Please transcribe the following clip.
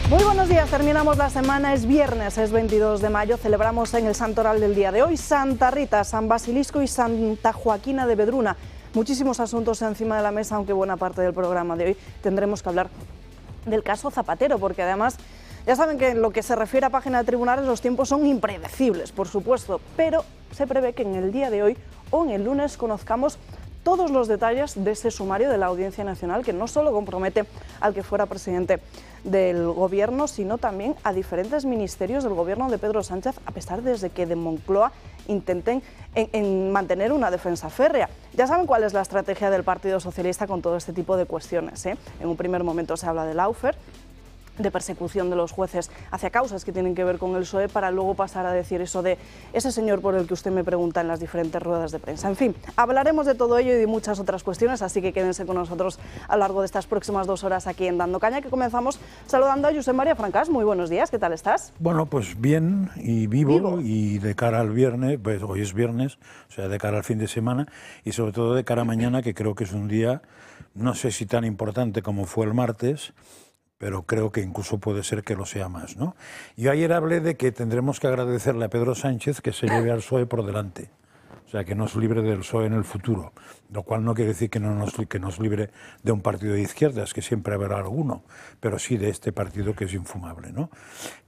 Muy buenos días, terminamos la semana, es viernes, es 22 de mayo, celebramos en el santoral del día de hoy Santa Rita, San Basilisco y Santa Joaquina de Vedruna. Muchísimos asuntos encima de la mesa, aunque buena parte del programa de hoy tendremos que hablar del caso Zapatero, porque además ya saben que en lo que se refiere a página de tribunales los tiempos son impredecibles, por supuesto, pero se prevé que en el día de hoy o en el lunes conozcamos todos los detalles de ese sumario de la Audiencia Nacional, que no solo compromete al que fuera presidente del Gobierno, sino también a diferentes ministerios del Gobierno de Pedro Sánchez, a pesar de que de Moncloa intenten mantener una defensa férrea. Ya saben cuál es la estrategia del Partido Socialista con todo este tipo de cuestiones, ¿eh? En un primer momento se habla del lawfare, de persecución de los jueces hacia causas que tienen que ver con el PSOE, para luego pasar a decir eso de ese señor por el que usted me pregunta en las diferentes ruedas de prensa. En fin, hablaremos de todo ello y de muchas otras cuestiones, así que quédense con nosotros a lo largo de estas próximas 2 horas aquí en Dando Caña, que comenzamos saludando a Josep María Francás. Muy buenos días, ¿qué tal estás? Bueno, pues bien y vivo y de cara al viernes, pues hoy es viernes, o sea, de cara al fin de semana y sobre todo de cara a mañana, que creo que es un día, no sé si tan importante como fue el martes, pero creo que incluso puede ser que lo sea más, ¿no? Yo ayer hablé de que tendremos que agradecerle a Pedro Sánchez que se lleve al PSOE por delante, o sea, que nos libre del PSOE en el futuro, lo cual no quiere decir que nos libre de un partido de izquierdas, que siempre habrá alguno, pero sí de este partido que es infumable, ¿no?